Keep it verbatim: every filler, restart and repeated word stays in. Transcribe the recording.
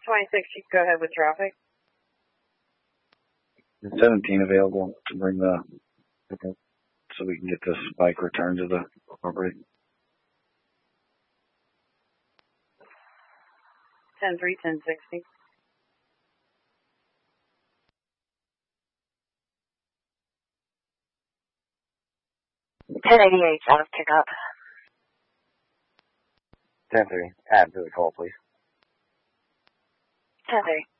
twenty-six, you can go ahead with traffic. Is seventeen available to bring the, so we can get this bike returned to the property? ten three, ten sixty. ten eighty-eight, out of pickup. ten three, add to the call, please. ten three.